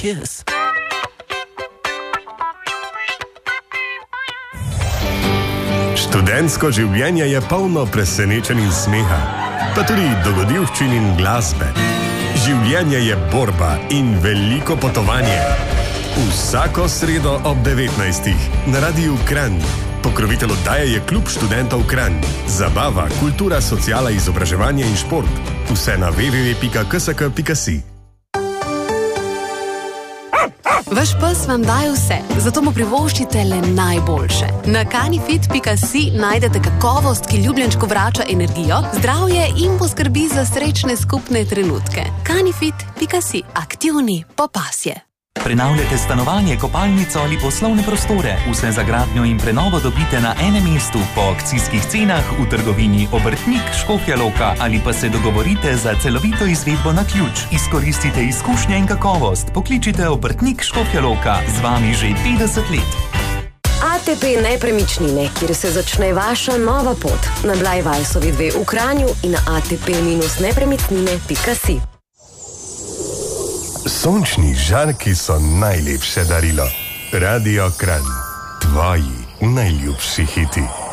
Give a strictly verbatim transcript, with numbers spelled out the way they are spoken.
kiss. Študentsko življenje je polno presenečenj in smeha, pa tudi dogodivščin in glasbe. Življenje je borba in veliko potovanje. Vsako sredo ob devetnajstih na Radiu Kranj. Pokrovitelj oddaje je Klub študentov Kranj. Zabava, kultura, sociala, izobraževanje in šport. Vse na w w w pika k s k pika si. Vaš pes vam daje vse, zato mu privoščite le najboljše. Na kanifit pika si najdete kakovost, ki ljubljenčku vrača energijo, zdravje in poskrbi za srečne skupne trenutke. kanifit pika si. Aktivni popasje. Prenavljate stanovanje, kopalnico ali poslovne prostore. Vse za gradnjo in prenovo dobite na enem mestu po akcijskih cenah v trgovini Obrtnik Škofja Loka ali pa se dogovorite za celovito izvedbo na ključ. Izkoristite izkušnje in kakovost. Pokličite Obrtnik Škofja Loka, z vami že petdeset let. A T P nepremičnine, kjer se začne vaša nova pot. Na Blajvalsovi dve v Kranju in na a t p nepremičnine pika si. Sončni žarki so najlepše darilo. Radio Kranj. Tvoji najljubši hiti.